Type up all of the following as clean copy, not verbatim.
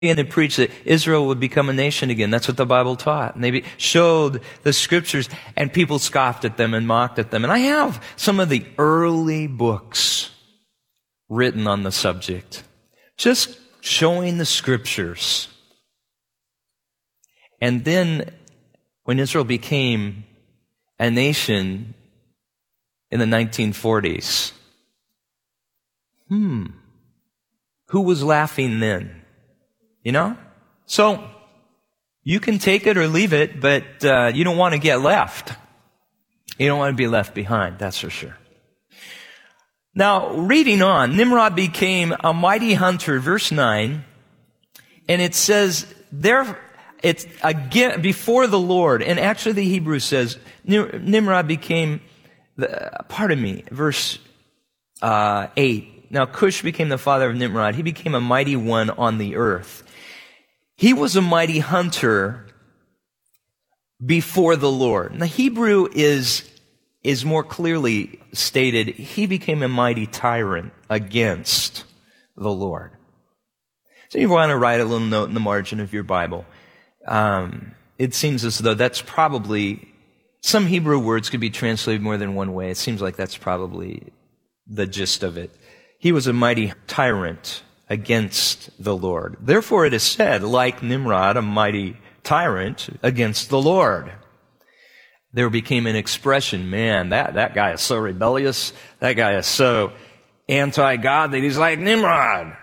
And they preached that Israel would become a nation again. That's what the Bible taught. And they showed the scriptures, and people scoffed at them and mocked at them. And I have some of the early books written on the subject, just showing the scriptures. And then when Israel became a nation in the 1940s, who was laughing then? You know? So, you can take it or leave it, but you don't want to get left. You don't want to be left behind, that's for sure. Now, reading on, Nimrod became a mighty hunter, verse 9, and it says, it's again, before the Lord, and actually the Hebrew says, Nimrod became, verse 8. Now, Cush became the father of Nimrod. He became a mighty one on the earth. He was a mighty hunter before the Lord. The Hebrew is more clearly stated, he became a mighty tyrant against the Lord. So you want to write a little note in the margin of your Bible. It seems as though that's probably, some Hebrew words could be translated more than one way. It seems like that's probably the gist of it. He was a mighty tyrant against the Lord. Therefore it is said, like Nimrod, a mighty tyrant against the Lord. There became an expression, man, that guy is so rebellious, that guy is so anti-God that he's like Nimrod,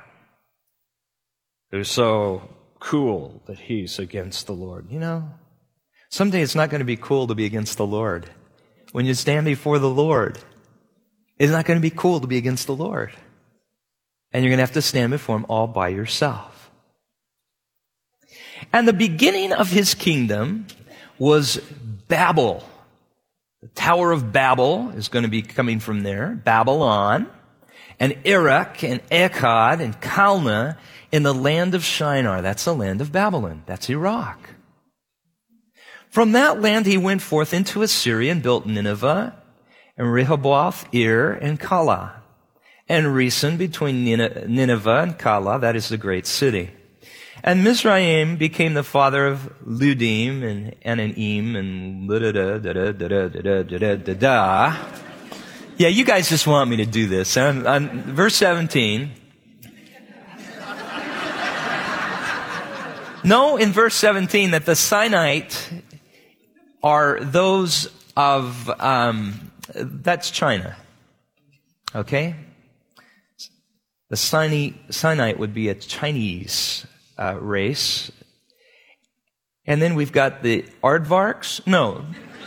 who's so cool that he's against the Lord. You know, someday it's not going to be cool to be against the Lord. When you stand before the Lord, it's not going to be cool to be against the Lord. And you're going to have to stand before Him all by yourself. And the beginning of his kingdom was Babel. The Tower of Babel is going to be coming from there. Babylon. And Erech and Akkad and Calneh in the land of Shinar. That's the land of Babylon. That's Iraq. From that land he went forth into Assyria and built Nineveh and Rehoboth, Ir, and Calah. And Resen between Nineveh and Calah, that is the great city. And Mizraim became the father of Ludim and Anaim and da-da-da-da-da-da-da-da-da-da. Yeah, you guys just want me to do this. Verse 17. Know in verse 17 that the Sinite are those of, that's China. Okay? The Sinite would be a Chinese race. And then we've got the Aardvarks. No.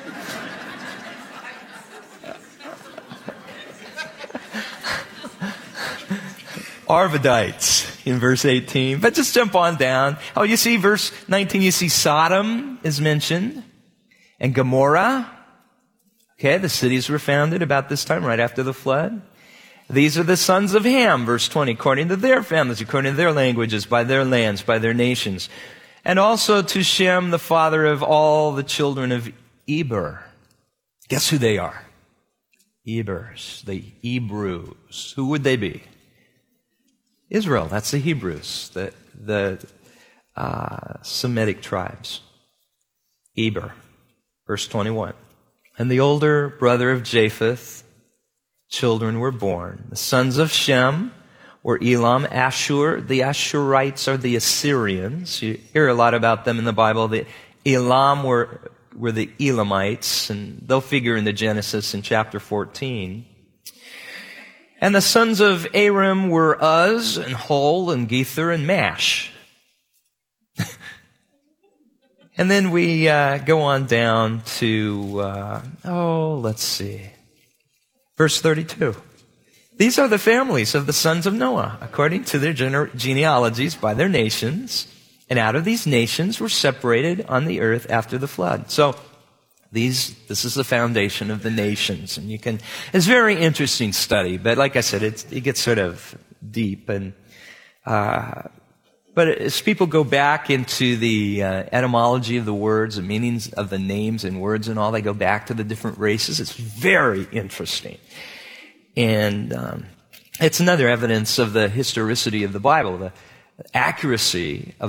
Arvadites in verse 18. But just jump on down. Oh, you see verse 19, you see Sodom is mentioned. And Gomorrah. Okay, the cities were founded about this time, right after the flood. These are the sons of Ham, verse 20, according to their families, according to their languages, by their lands, by their nations. And also to Shem, the father of all the children of Eber. Guess who they are? Ebers, the Hebrews. Who would they be? Israel, that's the Hebrews, the Semitic tribes. Eber, verse 21. And the older brother of Japheth, children were born. The sons of Shem were Elam, Ashur. The Ashurites are the Assyrians. You hear a lot about them in the Bible. The Elam were the Elamites, and they'll figure in the Genesis in chapter 14. And the sons of Aram were Uz and Hul and Gether and Mash. And then we go on down to, let's see. Verse 32. These are the families of the sons of Noah, according to their genealogies by their nations. And out of these nations were separated on the earth after the flood. So, this is the foundation of the nations. And it's a very interesting study, but like I said, it gets sort of deep. But as people go back into the etymology of the words, the meanings of the names and words and all, they go back to the different races. It's very interesting. And it's another evidence of the historicity of the Bible. accuracy of